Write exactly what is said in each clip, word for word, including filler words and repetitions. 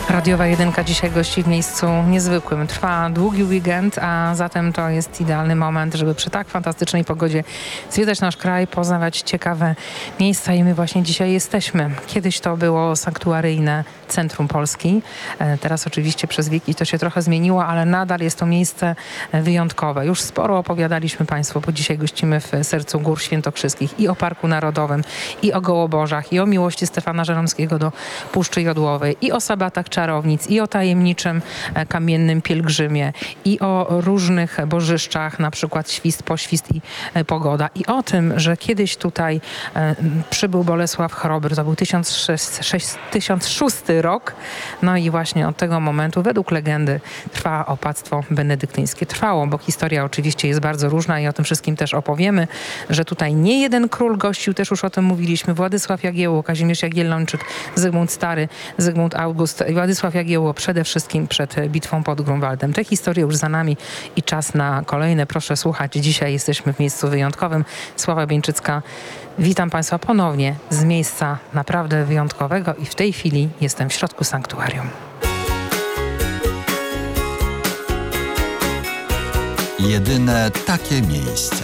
Radiowa Jedynka dzisiaj gości w miejscu niezwykłym. Trwa długi weekend, a zatem to jest idealny moment, żeby przy tak fantastycznej pogodzie zwiedzać nasz kraj, poznawać ciekawe miejsca i my właśnie dzisiaj jesteśmy. Kiedyś to było sanktuaryjne centrum Polski. Teraz oczywiście przez wieki to się trochę zmieniło, ale nadal jest to miejsce wyjątkowe. Już sporo opowiadaliśmy Państwu, bo dzisiaj gościmy w sercu Gór Świętokrzyskich i o Parku Narodowym, i o Gołoborzach, i o miłości Stefana Żeromskiego do Puszczy Jodłowej, i o sabatach czarownic, i o tajemniczym kamiennym pielgrzymie, i o różnych bożyszczach, na przykład świst, poświst i pogoda. I o tym, że kiedyś tutaj e, przybył Bolesław Chrobry, to był tysiąc szósty rok. No i właśnie od tego momentu, według legendy, trwa opactwo benedyktyńskie. Trwało, bo historia oczywiście jest bardzo różna i o tym wszystkim też opowiemy, że tutaj nie jeden król gościł, też już o tym mówiliśmy, Władysław Jagiełło, Kazimierz Jagiellończyk, Zygmunt Stary, Zygmunt August, Władysław Jagiełło przede wszystkim przed bitwą pod Grunwaldem. Te historie już za nami i czas na kolejne. Proszę słuchać. Dzisiaj jesteśmy w miejscu wyjątkowym. Sława Bieńczycka. Witam Państwa ponownie z miejsca naprawdę wyjątkowego i w tej chwili jestem w środku sanktuarium. Jedyne takie miejsce.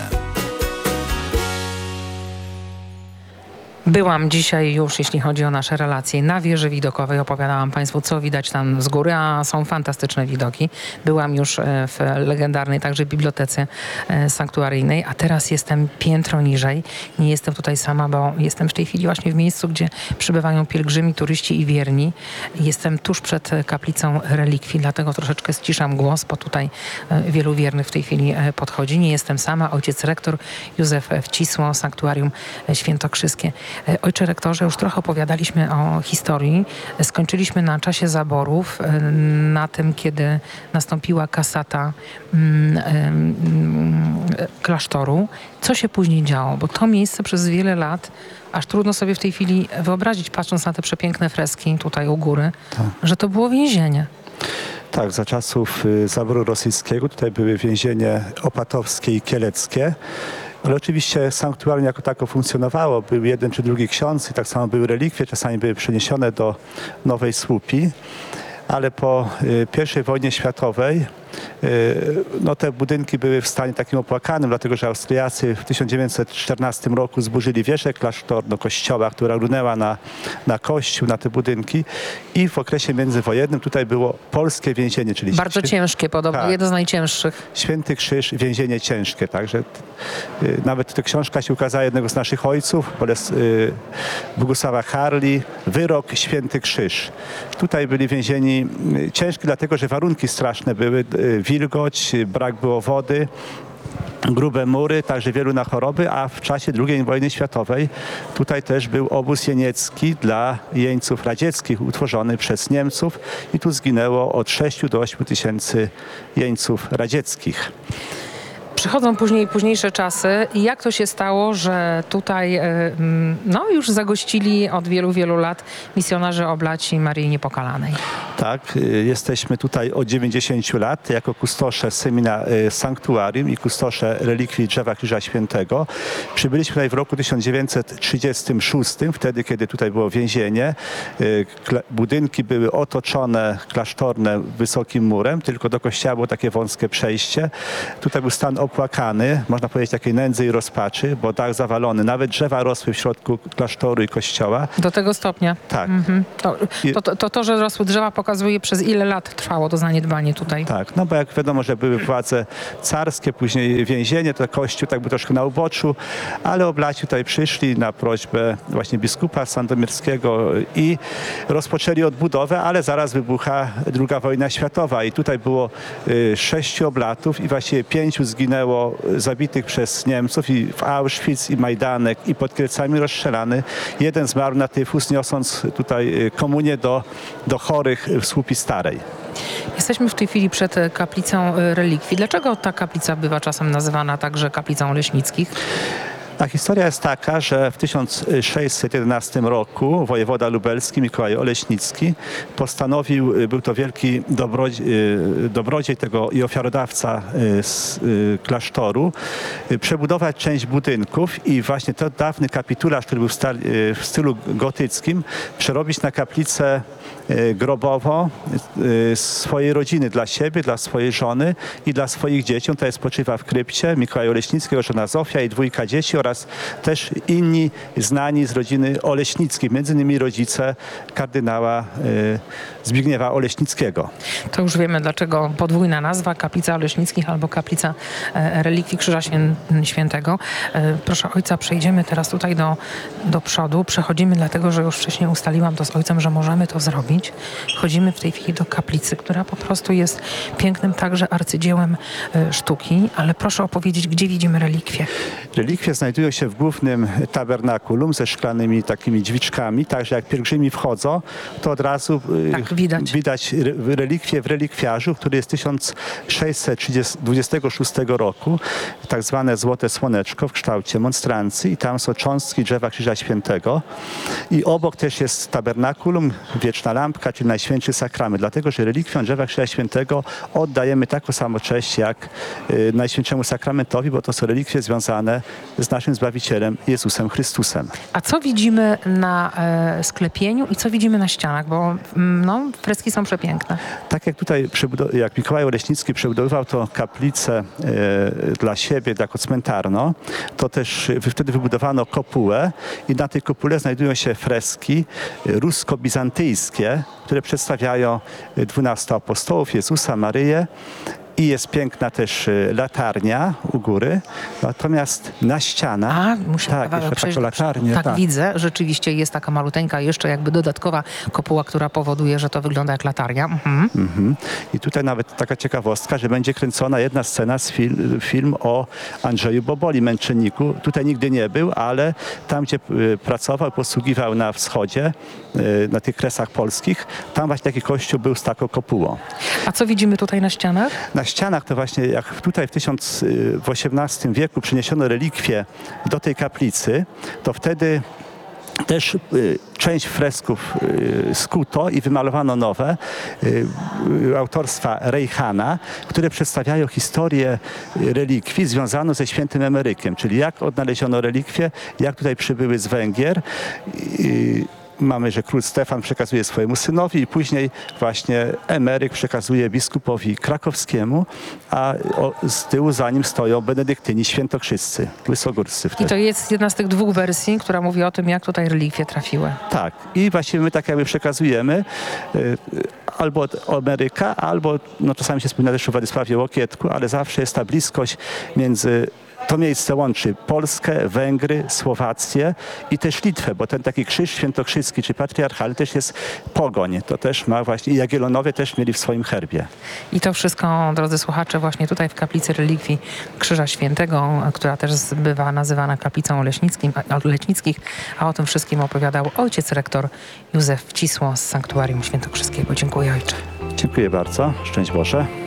Byłam dzisiaj już, jeśli chodzi o nasze relacje, na wieży widokowej. Opowiadałam Państwu, co widać tam z góry, a są fantastyczne widoki. Byłam już w legendarnej także bibliotece sanktuaryjnej, a teraz jestem piętro niżej. Nie jestem tutaj sama, bo jestem w tej chwili właśnie w miejscu, gdzie przybywają pielgrzymi, turyści i wierni. Jestem tuż przed kaplicą relikwii, dlatego troszeczkę ściszam głos, bo tutaj wielu wiernych w tej chwili podchodzi. Nie jestem sama. Ojciec rektor Józef Wcisło, Sanktuarium Świętokrzyskie. Ojcze rektorze, już trochę opowiadaliśmy o historii. Skończyliśmy na czasie zaborów, na tym, kiedy nastąpiła kasata mm, mm, klasztoru. Co się później działo? Bo to miejsce przez wiele lat, aż trudno sobie w tej chwili wyobrazić, patrząc na te przepiękne freski tutaj u góry, tak, że to było więzienie. Tak, za czasów zaboru rosyjskiego tutaj były więzienie opatowskie i kieleckie. Ale oczywiście sanktuarium jako tako funkcjonowało. Był jeden czy drugi ksiądz i tak samo były relikwie, czasami były przeniesione do Nowej Słupii. Ale po y, pierwszej wojnie światowej y, no, te budynki były w stanie takim opłakanym, dlatego że Austriacy w tysiąc dziewięćset czternastym roku zburzyli wieżę klasztorną kościoła, która runęła na, na kościół, na te budynki i w okresie międzywojennym tutaj było polskie więzienie, czyli... Bardzo świę... ciężkie podobno, tak, jedno z najcięższych. Święty Krzyż, więzienie ciężkie, także y, nawet ta książka się ukazała jednego z naszych ojców, y, Bogusława Harli, Wyrok Święty Krzyż. Tutaj byli więzieni ciężki, dlatego że warunki straszne były, wilgoć, brak było wody, grube mury, także wielu na choroby, a w czasie drugiej wojny światowej tutaj też był obóz jeniecki dla jeńców radzieckich utworzony przez Niemców i tu zginęło od sześciu do ośmiu tysięcy jeńców radzieckich. Przychodzą później późniejsze czasy. Jak to się stało, że tutaj no, już zagościli od wielu, wielu lat misjonarze oblaci Maryi Niepokalanej? Tak, jesteśmy tutaj od dziewięćdziesięciu lat jako kustosze semina sanktuarium i kustosze relikwii Drzewa Krzyża Świętego. Przybyliśmy tutaj w roku tysiąc dziewięćset trzydziestym szóstym, wtedy kiedy tutaj było więzienie. Budynki były otoczone klasztorne wysokim murem, tylko do kościoła było takie wąskie przejście. Tutaj był stan opłakany, można powiedzieć takiej nędzy i rozpaczy, bo dach zawalony. Nawet drzewa rosły w środku klasztoru i kościoła. Do tego stopnia? Tak. Mhm. To, to, to, to, to, że rosły drzewa, pokazuje, przez ile lat trwało to zaniedbanie tutaj. Tak, no bo jak wiadomo, że były władze carskie, później więzienie, to kościół tak był troszkę na uboczu, ale oblaci tutaj przyszli na prośbę właśnie biskupa sandomierskiego i rozpoczęli odbudowę, ale zaraz wybucha druga wojna światowa i tutaj było y, sześciu oblatów i właściwie pięciu zginęło zabitych przez Niemców i w Auschwitz i Majdanek i pod Kielcami rozstrzelany. Jeden zmarł na tyfus, niosąc tutaj komunię do, do chorych w Słupii Starej. Jesteśmy w tej chwili przed kaplicą relikwii. Dlaczego ta kaplica bywa czasem nazywana także kaplicą Leśnickich? A historia jest taka, że w tysiąc sześćset jedenastym roku wojewoda lubelski Mikołaj Oleśnicki postanowił, był to wielki dobrodziej, dobrodziej tego i ofiarodawca z klasztoru, przebudować część budynków i właśnie ten dawny kapitularz, który był w stylu gotyckim, przerobić na kaplicę e, grobowo e, swojej rodziny, dla siebie, dla swojej żony i dla swoich dzieci. On tutaj spoczywa w krypcie. Mikołaj Oleśnicki, jego żona Zofia i dwójka dzieci oraz też inni znani z rodziny Oleśnickich, między innymi rodzice kardynała e, Zbigniewa Oleśnickiego. To już wiemy, dlaczego podwójna nazwa, Kaplica Oleśnickich albo Kaplica e, Relikwii Krzyża Świę, Świętego. E, proszę ojca, przejdziemy teraz tutaj do, do przodu. Przechodzimy dlatego, że już wcześniej ustaliłam to z ojcem, że możemy to zrobić. Chodzimy w tej chwili do kaplicy, która po prostu jest pięknym także arcydziełem e, sztuki, ale proszę opowiedzieć, gdzie widzimy relikwie. Relikwie znajdują się w głównym tabernakulum ze szklanymi takimi drzwiczkami, także jak pielgrzymi wchodzą, to od razu y, Tak, widać. widać re- relikwie w relikwiarzu, który jest tysiąc sześćset dwudziestego szóstego roku, tak zwane złote słoneczko w kształcie monstrancji i tam są cząstki drzewa Krzyża Świętego i obok też jest tabernakulum, wieczna lampka, czyli Najświętszy Sakrament, dlatego że relikwiom drzewa Krzyża Świętego oddajemy taką samą cześć jak y, Najświętszemu Sakramentowi, bo to są relikwie związane z naszym Zbawicielem Jezusem Chrystusem. A co widzimy na e, sklepieniu i co widzimy na ścianach? Bo mm, no, freski są przepiękne. Tak jak tutaj, przebudow- jak Mikołaj Oleśnicki przebudowywał to kaplicę e, dla siebie, jako cmentarno, to też e, wtedy wybudowano kopułę i na tej kopule znajdują się freski e, rusko-bizantyjskie, które przedstawiają e, dwunastu apostołów, Jezusa, Maryję. I jest piękna też e, latarnia u góry, natomiast na ścianach... A, muszę tak, kawałek jeszcze przejść taką do przodu. latarnię. Tak, tak. widzę. Rzeczywiście jest taka maluteńka, jeszcze jakby dodatkowa kopuła, która powoduje, że to wygląda jak latarnia. Mhm. Mhm. I tutaj nawet taka ciekawostka, że będzie kręcona jedna scena z fil, film o Andrzeju Boboli, męczenniku. Tutaj nigdy nie był, ale tam, gdzie y, pracował, posługiwał na wschodzie, y, na tych kresach polskich, tam właśnie taki kościół był z taką kopułą. A co widzimy tutaj na ścianach? Na ścianach to właśnie, jak tutaj w, tysiąc, w osiemnastym wieku przyniesiono relikwie do tej kaplicy, to wtedy też y, część fresków y, skuto i wymalowano nowe y, y, autorstwa Rejchana, które przedstawiają historię y, relikwii związaną ze świętym Emerykiem, czyli jak odnaleziono relikwie, jak tutaj przybyły z Węgier. Y, Mamy, że król Stefan przekazuje swojemu synowi i później właśnie Emeryk przekazuje biskupowi krakowskiemu, a o, z tyłu za nim stoją benedyktyni świętokrzyscy, wysogórscy I wtedy. to jest jedna z tych dwóch wersji, która mówi o tym, jak tutaj relikwie trafiły. Tak. I właściwie my tak jakby przekazujemy y, y, albo od Emeryka, albo no czasami się wspomina też o Władysławie Łokietku, ale zawsze jest ta bliskość między... To miejsce łączy Polskę, Węgry, Słowację i też Litwę, bo ten taki krzyż świętokrzyski czy patriarchalny też jest pogoń. To też ma właśnie, i Jagiellonowie też mieli w swoim herbie. I to wszystko, drodzy słuchacze, właśnie tutaj w kaplicy relikwii Krzyża Świętego, która też bywa nazywana kaplicą Oleśnickim, Oleśnickich, a o tym wszystkim opowiadał ojciec rektor Józef Wcisło z Sanktuarium Świętokrzyskiego. Dziękuję, ojcze. Dziękuję bardzo. Szczęść Boże.